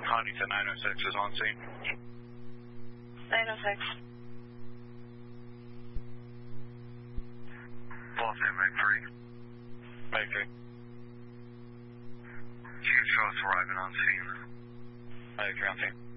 Huntington 906 is on scene. 906. Lost in Meg 3. Meg 3. Chief shows arriving on scene. Meg 3 on scene.